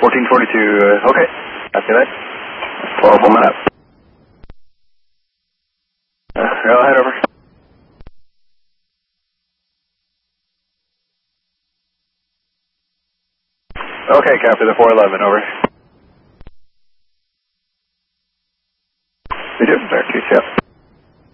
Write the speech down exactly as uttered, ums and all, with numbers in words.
fourteen forty-two, uh, okay. I see that. twelve, one minute. Uh, railhead over. Okay, copy the four eleven, over.